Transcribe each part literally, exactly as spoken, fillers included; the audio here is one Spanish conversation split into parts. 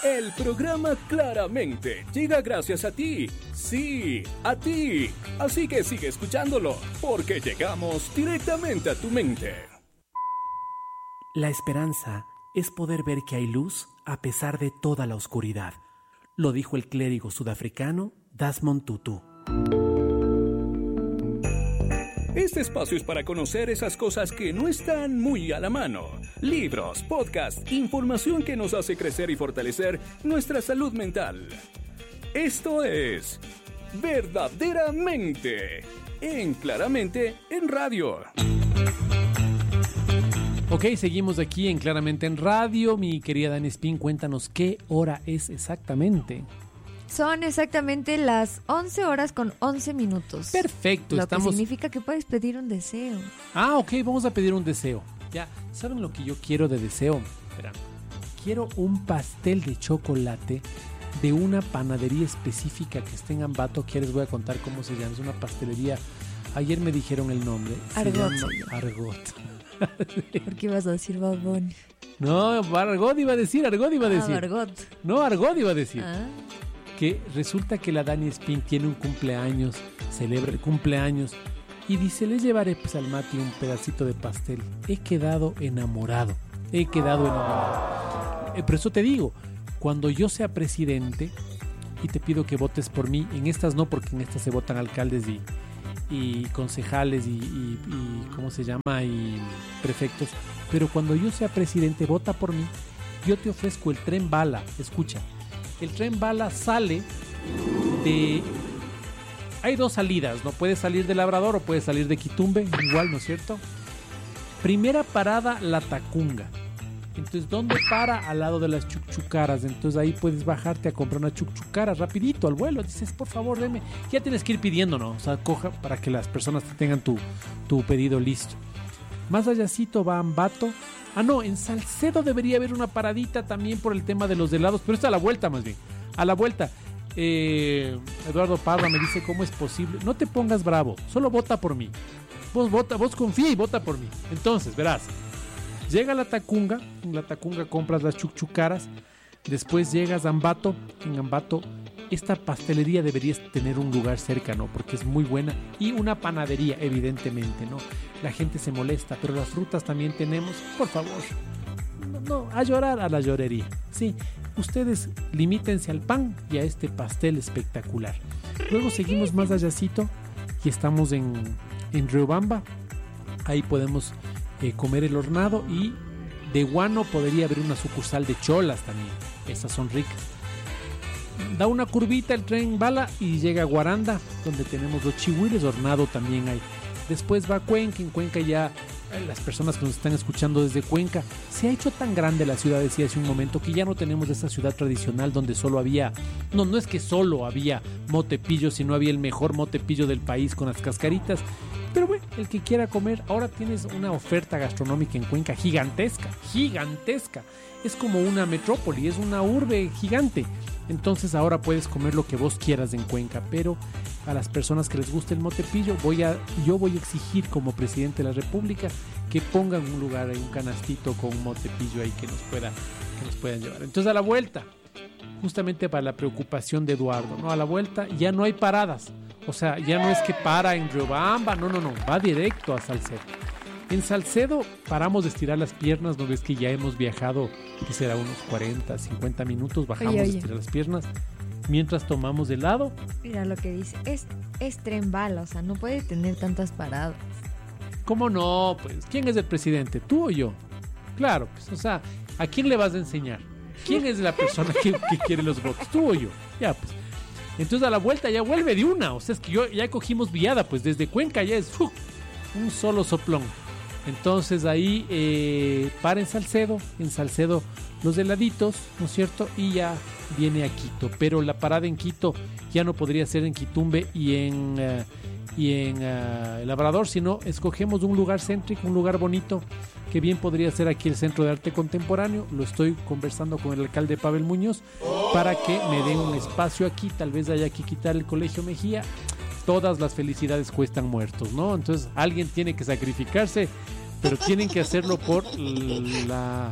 El programa Claramente llega gracias a ti. Sí, a ti. Así que sigue escuchándolo, porque llegamos directamente a tu mente. La esperanza es poder ver que hay luz a pesar de toda la oscuridad. Lo dijo el clérigo sudafricano Desmond Tutu. Este espacio es para conocer esas cosas que no están muy a la mano. Libros, podcasts, información que nos hace crecer y fortalecer nuestra salud mental. Esto es Verdaderamente en Claramente en Radio. Ok, seguimos aquí en Claramente en Radio. Mi querida Dani Spin, cuéntanos qué hora es exactamente. Son exactamente las once horas con once minutos. Perfecto, lo estamos... que significa que puedes pedir un deseo. Ah, ok, vamos a pedir un deseo. Ya, ¿saben lo que yo quiero de deseo? Espera, quiero un pastel de chocolate de una panadería específica que esté en Ambato, que ya les voy a contar cómo se llama. Es una pastelería, ayer me dijeron el nombre. Argot. Se llama Argot. ¿Por qué ibas a decir Bad Bunny? No, Argot iba a decir, Argot iba a decir. Ah, Argot. No, Argot iba a decir. Ah. Que resulta que la Dani Spin tiene un cumpleaños, celebra el cumpleaños y dice, le llevaré pues al Mati un pedacito de pastel. He quedado enamorado, he quedado enamorado. Eh, pero eso te digo, cuando yo sea presidente y te pido que votes por mí, en estas no, porque en estas se votan alcaldes y, y concejales y, y, y ¿cómo se llama? Y prefectos, pero cuando yo sea presidente, vota por mí, yo te ofrezco el tren bala, escucha. El tren bala sale de... Hay dos salidas, ¿no? Puedes salir de Labrador o puedes salir de Quitumbe, igual, ¿no es cierto? Primera parada, La Tacunga. Entonces, ¿dónde para? Al lado de las chucchucaras. Entonces ahí puedes bajarte a comprar una chucchucara rapidito al vuelo. Dices, por favor, deme. Ya tienes que ir pidiendo, ¿no? O sea, coja para que las personas tengan tu, tu pedido listo. Más allácito va Ambato. Ah, no, en Salcedo debería haber una paradita también por el tema de los helados, pero está a la vuelta más bien. A la vuelta. Eh, Eduardo Parra me dice, ¿cómo es posible? No te pongas bravo, solo vota por mí. Vos vota, vos confía y vota por mí. Entonces, verás, llega la Tacunga, en la Tacunga compras las chucchucaras, después llegas a Ambato, en Ambato esta pastelería deberías tener un lugar cerca, ¿no? Porque es muy buena. Y una panadería, evidentemente, ¿no? La gente se molesta, pero las frutas también tenemos. Por favor, no, no, a llorar a la llorería. Sí, ustedes limítense al pan y a este pastel espectacular. Luego seguimos más allácito y estamos en, en Riobamba. Ahí podemos eh, comer el hornado y de Guano podría haber una sucursal de cholas también. Esas son ricas. Da una curvita el tren bala y llega a Guaranda, donde tenemos los chihuiles, hornado también hay. Después va a Cuenca, en Cuenca ya las personas que nos están escuchando desde Cuenca, se ha hecho tan grande la ciudad, decía hace un momento, que ya no tenemos esa ciudad tradicional donde solo había, no, no es que solo había motepillo, sino había el mejor motepillo del país con las cascaritas. Pero bueno, el que quiera comer, ahora tienes una oferta gastronómica en Cuenca gigantesca, gigantesca. Es como una metrópoli, es una urbe gigante. Entonces ahora puedes comer lo que vos quieras en Cuenca, pero a las personas que les guste el motepillo, voy a, yo voy a exigir como presidente de la República que pongan un lugar, un canastito con un motepillo ahí que nos pueda, que nos puedan llevar. Entonces a la vuelta, justamente para la preocupación de Eduardo, ¿no? A la vuelta ya no hay paradas, o sea, ya no es que para en Riobamba, no, no, no, va directo a Salcedo. En Salcedo paramos de estirar las piernas, ¿no ves que ya hemos viajado, que será unos cuarenta, cincuenta minutos, bajamos oye, oye. a estirar las piernas, mientras tomamos helado? Mira lo que dice, es, es tren bala, o sea, no puede tener tantas paradas. ¿Cómo no? Pues, ¿quién es el presidente? ¿Tú o yo? Claro, pues, o sea, ¿a quién le vas a enseñar? ¿Quién es la persona que, que quiere los votos? ¿Tú o yo? Ya, pues. Entonces a la vuelta ya vuelve de una, o sea, es que yo, ya cogimos viada, pues desde Cuenca ya es ¡fu! Un solo soplón. Entonces ahí eh, para en Salcedo, en Salcedo los heladitos, ¿no es cierto? Y ya viene a Quito, pero la parada en Quito ya no podría ser en Quitumbe y en, uh, y en uh, El Labrador, sino escogemos un lugar céntrico, un lugar bonito, que bien podría ser aquí el Centro de Arte Contemporáneo. Lo estoy conversando con el alcalde Pavel Muñoz para que me den un espacio aquí, tal vez haya que quitar el Colegio Mejía. Todas las felicidades cuestan muertos, ¿no? Entonces alguien tiene que sacrificarse, pero tienen que hacerlo por la,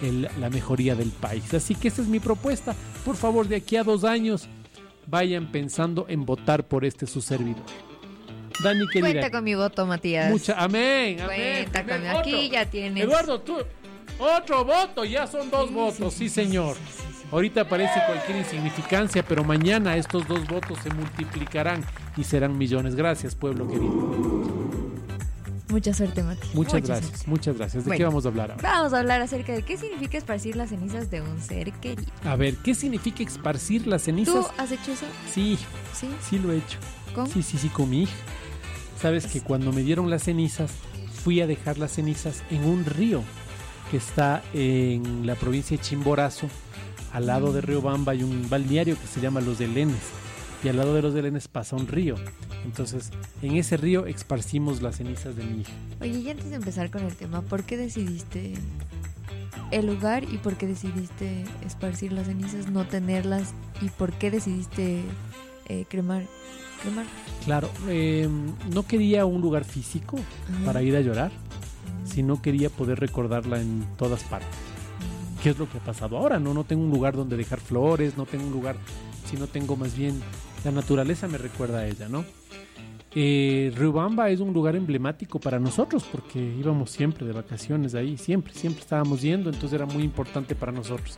el, la mejoría del país. Así que esa es mi propuesta. Por favor, de aquí a dos años vayan pensando en votar por este su servidor. Dani, ¿qué dirá? Cuenta con mi voto, Matías. Mucha, amén, amén. Cuenta con mi, aquí Otro. ya tienes. Eduardo, tú, otro voto, ya son dos Sí, votos, sí, sí, sí, señor. sí, sí, sí. Ahorita parece cualquier insignificancia, pero mañana estos dos votos se multiplicarán y serán millones. Gracias, pueblo querido. Mucha suerte, Matías. Muchas Mucha gracias, suerte. muchas gracias. ¿De Bueno, qué vamos a hablar ahora? Vamos a hablar acerca de qué significa esparcir las cenizas de un ser querido. A ver, ¿qué significa esparcir las ¿Tú cenizas? has hecho eso? Sí, Sí. sí lo he hecho. ¿Cómo? Sí, sí, sí, con mi hija. Sabes que cuando me dieron las cenizas, fui a dejar las cenizas en un río que está en la provincia de Chimborazo. Al lado de Riobamba hay un balneario que se llama Los Delenes. Y al lado de Los Delenes pasa un río. Entonces, en ese río esparcimos las cenizas de mi hija. Oye, y antes de empezar con el tema, ¿por qué decidiste el lugar y por qué decidiste esparcir las cenizas, no tenerlas y por qué decidiste eh, cremar? cremar? Claro, eh, no quería un lugar físico Ajá. para ir a llorar, sino quería poder recordarla en todas partes. ¿Qué es lo que ha pasado ahora? No, no tengo un lugar donde dejar flores, no tengo un lugar, sino tengo más bien la naturaleza me recuerda a ella, ¿no? Eh, Riobamba es un lugar emblemático para nosotros porque íbamos siempre de vacaciones ahí, siempre, siempre estábamos yendo, entonces era muy importante para nosotros.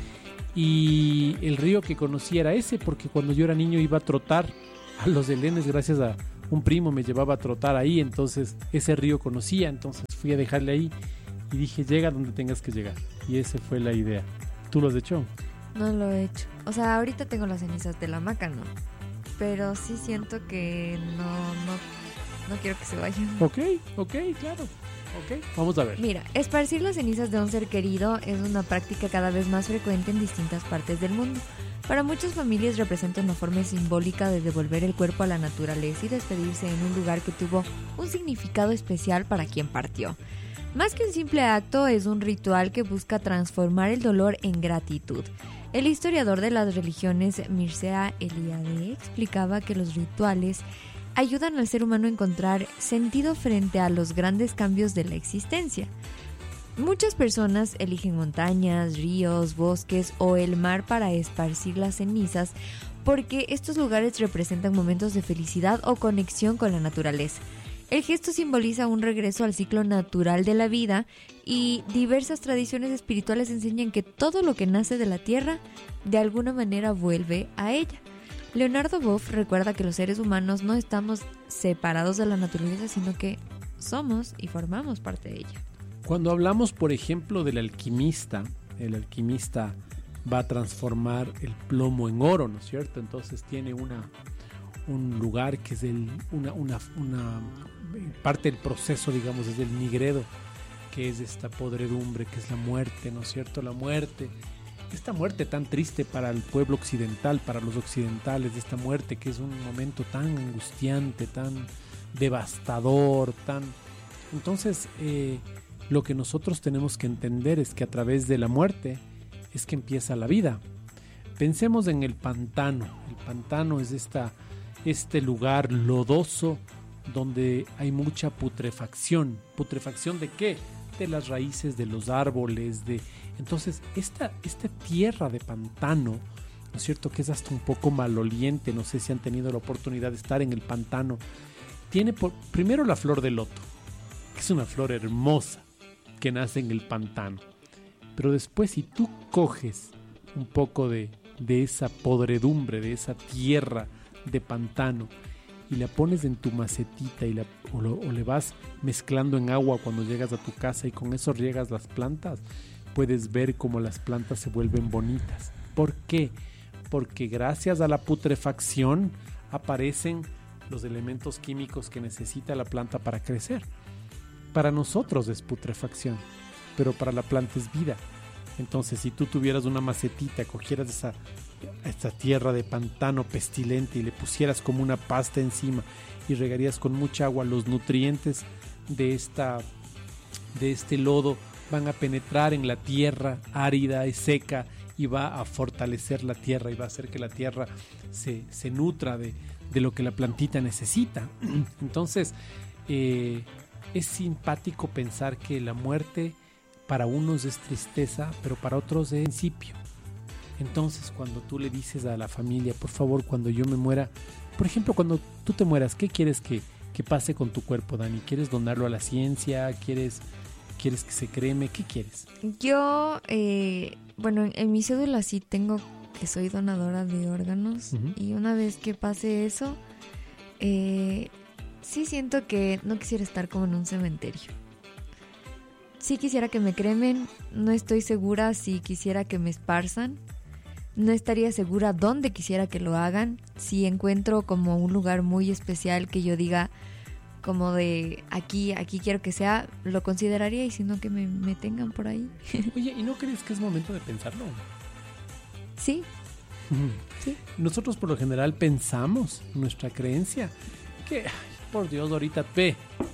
Y el río que conocí era ese porque cuando yo era niño iba a trotar a Los Delenes gracias a un primo me llevaba a trotar ahí, entonces ese río conocía, entonces fui a dejarle ahí y dije llega donde tengas que llegar y esa fue la idea. ¿Tú lo has hecho? No lo he hecho. O sea, ahorita tengo las cenizas de la hamaca, ¿no? Pero sí siento que no, no, no quiero que se vayan. Ok, ok, claro. Ok, vamos a ver. Mira, esparcir las cenizas de un ser querido es una práctica cada vez más frecuente en distintas partes del mundo. Para muchas familias representa una forma simbólica de devolver el cuerpo a la naturaleza y despedirse en un lugar que tuvo un significado especial para quien partió. Más que un simple acto, es un ritual que busca transformar el dolor en gratitud. El historiador de las religiones Mircea Eliade explicaba que los rituales ayudan al ser humano a encontrar sentido frente a los grandes cambios de la existencia. Muchas personas eligen montañas, ríos, bosques o el mar para esparcir las cenizas porque estos lugares representan momentos de felicidad o conexión con la naturaleza. El gesto simboliza un regreso al ciclo natural de la vida y diversas tradiciones espirituales enseñan que todo lo que nace de la tierra de alguna manera vuelve a ella. Leonardo Boff recuerda que los seres humanos no estamos separados de la naturaleza, sino que somos y formamos parte de ella. Cuando hablamos, por ejemplo, del alquimista, el alquimista va a transformar el plomo en oro, ¿no es cierto? Entonces tiene una, un lugar que es el, una, una, una parte del proceso, digamos, es el nigredo, que es esta podredumbre, que es la muerte, ¿no es cierto? La muerte, esta muerte tan triste para el pueblo occidental, para los occidentales, esta muerte que es un momento tan angustiante, tan devastador, tan... Entonces, eh, lo que nosotros tenemos que entender es que a través de la muerte es que empieza la vida. Pensemos en el pantano. El pantano es esta, este lugar lodoso donde hay mucha putrefacción. ¿Putrefacción de qué? De las raíces de los árboles. De... Entonces, esta, esta tierra de pantano, ¿no es cierto? Que es hasta un poco maloliente. No sé si han tenido la oportunidad de estar en el pantano. Tiene por, primero la flor de loto, que es una flor hermosa que nace en el pantano. Pero después, si tú coges un poco de, de esa podredumbre, de esa tierra de pantano, y la pones en tu macetita y la, o, lo, o le vas mezclando en agua cuando llegas a tu casa y con eso riegas las plantas, puedes ver cómo las plantas se vuelven bonitas. ¿Por qué? Porque gracias a la putrefacción aparecen los elementos químicos que necesita la planta para crecer. Para nosotros es putrefacción, pero para la planta es vida. Entonces, si tú tuvieras una macetita, cogieras esa, esa tierra de pantano pestilente y le pusieras como una pasta encima y regarías con mucha agua, los nutrientes de, esta, de este lodo van a penetrar en la tierra árida y seca y va a fortalecer la tierra y va a hacer que la tierra se, se nutra de, de lo que la plantita necesita. Entonces, eh, es simpático pensar que la muerte para unos es tristeza, pero para otros es principio. Entonces, cuando tú le dices a la familia, por favor, cuando yo me muera, por ejemplo, cuando tú te mueras, ¿qué quieres que, que pase con tu cuerpo, Dani? ¿Quieres donarlo a la ciencia? ¿Quieres, quieres que se creme? ¿Qué quieres? Yo, eh, bueno, en, en mi cédula sí tengo que soy donadora de órganos. Uh-huh. Y una vez que pase eso, eh, sí siento que no quisiera estar como en un cementerio. Sí quisiera que me cremen, no estoy segura si quisiera que me esparzan. No estaría segura dónde quisiera que lo hagan. Si encuentro como un lugar muy especial que yo diga como de aquí, aquí quiero que sea, lo consideraría, y si no, que me, me tengan por ahí. Oye, ¿y no crees que es momento de pensarlo? Sí. Uh-huh. Sí. Nosotros por lo general pensamos nuestra creencia que, ay, por Dios, ahorita ve,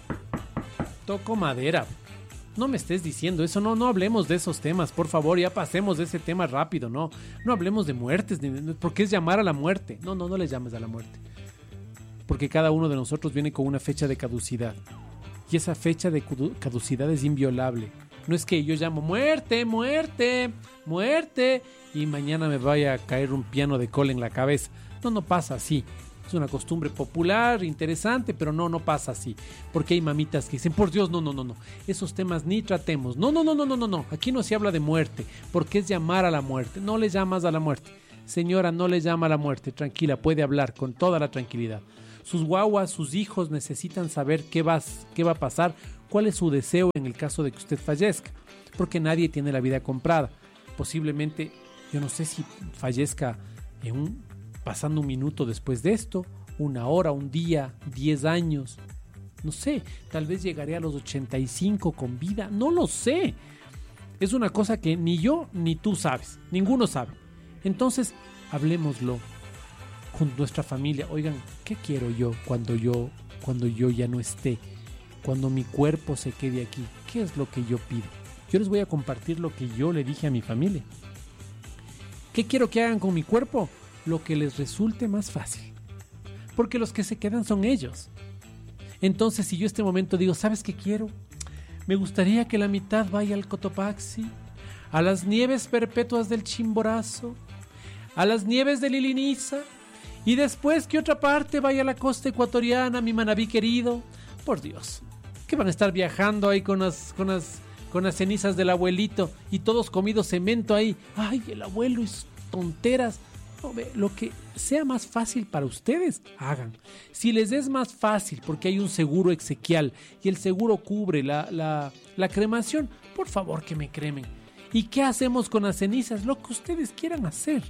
toco madera. No me estés diciendo eso, no, no hablemos de esos temas, por favor, ya pasemos de ese tema rápido, no, no hablemos de muertes, porque es llamar a la muerte, no, no, no le llames a la muerte, porque cada uno de nosotros viene con una fecha de caducidad, y esa fecha de caducidad es inviolable. No es que yo llamo muerte, muerte, muerte, y mañana me vaya a caer un piano de cola en la cabeza. No, no pasa así. Es una costumbre popular, interesante, pero no, no pasa así. Porque hay mamitas que dicen, por Dios, no, no, no, no. Esos temas ni tratemos. No, no, no, no, no, no, no. Aquí no se habla de muerte, porque es llamar a la muerte. No le llamas a la muerte. Señora, no le llama a la muerte. Tranquila, puede hablar con toda la tranquilidad. Sus guaguas, sus hijos necesitan saber qué va, qué va a pasar, cuál es su deseo en el caso de que usted fallezca. Porque nadie tiene la vida comprada. Posiblemente, yo no sé si fallezca en un... pasando un minuto después de esto, una hora, un día, diez años, no sé, tal vez llegaré a los ochenta y cinco con vida, no lo sé. Es una cosa que ni yo ni tú sabes, ninguno sabe. Entonces, hablemoslo con nuestra familia. Oigan, ¿qué quiero yo cuando yo, cuando yo ya no esté? Cuando mi cuerpo se quede aquí, ¿qué es lo que yo pido? Yo les voy a compartir lo que yo le dije a mi familia. ¿Qué quiero que hagan con mi cuerpo? Lo que les resulte más fácil, porque los que se quedan son ellos. Entonces, si yo este momento digo, ¿sabes qué quiero? Me gustaría que la mitad vaya al Cotopaxi, a las nieves perpetuas del Chimborazo, a las nieves del Iliniza, y después que otra parte vaya a la costa ecuatoriana, mi Manabí querido. Por Dios, que van a estar viajando ahí con las, con las, con las cenizas del abuelito y todos comidos cemento ahí. Ay, el abuelo es tonteras. Lo que sea más fácil para ustedes, hagan. Si les es más fácil porque hay un seguro exequial y el seguro cubre la, la, la cremación, por favor que me cremen. ¿Y qué hacemos con las cenizas? Lo que ustedes quieran hacer.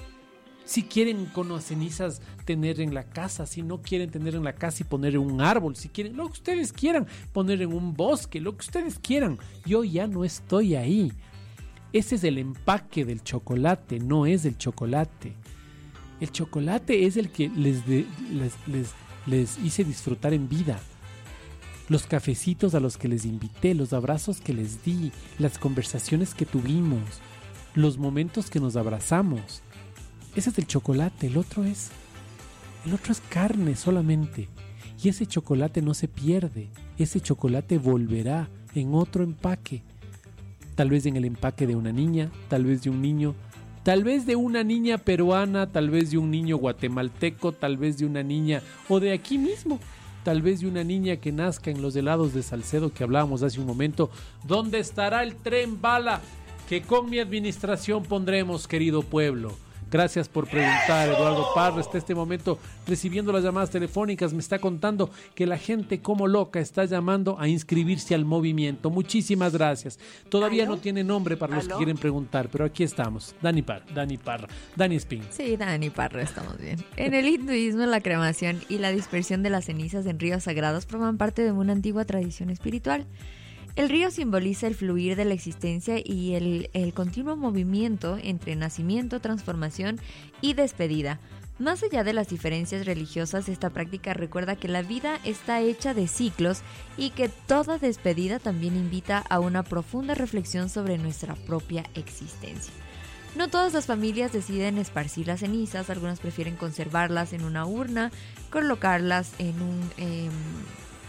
Si quieren con las cenizas tener en la casa, si no quieren tener en la casa y poner en un árbol, si quieren, lo que ustedes quieran, poner en un bosque, lo que ustedes quieran. Yo ya no estoy ahí. Ese es el empaque del chocolate, no es el chocolate. El chocolate es el que les, de, les, les, les hice disfrutar en vida. Los cafecitos a los que les invité, los abrazos que les di, las conversaciones que tuvimos, los momentos que nos abrazamos. Ese es el chocolate, el otro es, el otro es carne solamente. Y ese chocolate no se pierde, ese chocolate volverá en otro empaque. Tal vez en el empaque de una niña, tal vez de un niño, tal vez de una niña peruana, tal vez de un niño guatemalteco, tal vez de una niña o de aquí mismo, tal vez de una niña que nazca en los helados de Salcedo que hablábamos hace un momento. ¿Dónde estará el tren bala que con mi administración pondremos, querido pueblo? Gracias por preguntar. Eduardo Parra está este momento recibiendo las llamadas telefónicas. Me está contando que la gente como loca está llamando a inscribirse al movimiento. Muchísimas gracias. Todavía ¿Aló? No tiene nombre para los ¿Aló? Que quieren preguntar, pero aquí estamos. Dani Parra, Dani Parra, Dani Espín. Sí, Dani Parra, estamos bien. En el hinduismo, la cremación y la dispersión de las cenizas en ríos sagrados forman parte de una antigua tradición espiritual. El río simboliza el fluir de la existencia y el, el continuo movimiento entre nacimiento, transformación y despedida. Más allá de las diferencias religiosas, esta práctica recuerda que la vida está hecha de ciclos y que toda despedida también invita a una profunda reflexión sobre nuestra propia existencia. No todas las familias deciden esparcir las cenizas, algunas prefieren conservarlas en una urna, colocarlas en un... Eh,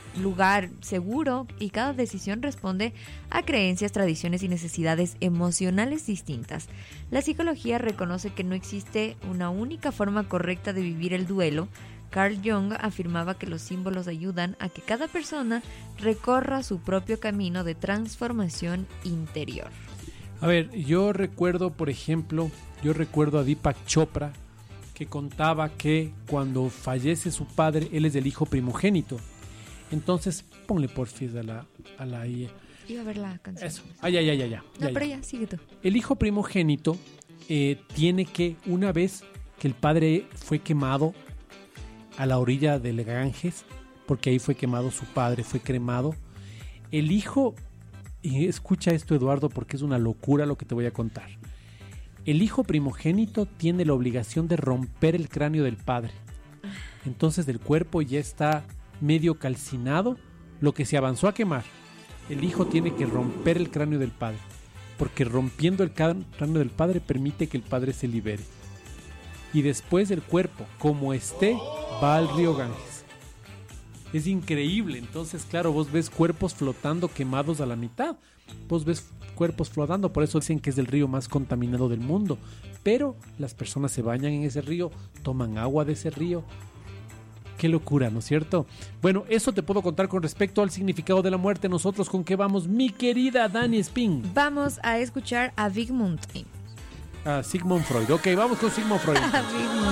lugar seguro y cada decisión responde a creencias, tradiciones y necesidades emocionales distintas. La psicología reconoce que no existe una única forma correcta de vivir el duelo. Carl Jung afirmaba que los símbolos ayudan a que cada persona recorra su propio camino de transformación interior. A ver, yo recuerdo, por ejemplo, yo recuerdo a Deepak Chopra, que contaba que cuando fallece su padre, él es el hijo primogénito. Entonces, ponle porfis a la... A la Iba a ver la canción. Eso. Ay, ay, ay, ay, ay. No, ya, pero ya. ya, sigue tú. El hijo primogénito eh, tiene que, una vez que el padre fue quemado a la orilla del Ganges, porque ahí fue quemado su padre, fue cremado, el hijo, y escucha esto, Eduardo, porque es una locura lo que te voy a contar. El hijo primogénito tiene la obligación de romper el cráneo del padre. Entonces el cuerpo ya está medio calcinado, lo que se avanzó a quemar. El hijo tiene que romper el cráneo del padre, porque rompiendo el cráneo del padre permite que el padre se libere. Y después el cuerpo, como esté, va al río Ganges. Es increíble. Entonces, claro, vos ves cuerpos flotando quemados a la mitad. Vos ves cuerpos flotando, por eso dicen que es el río más contaminado del mundo. Pero las personas se bañan en ese río, toman agua de ese río. Qué locura, ¿no es cierto? Bueno, eso te puedo contar con respecto al significado de la muerte. Nosotros, ¿con qué vamos, mi querida Dani Spin? Vamos a escuchar a Sigmund. A Sigmund Freud. Ok, vamos con Sigmund Freud. A Sigmund.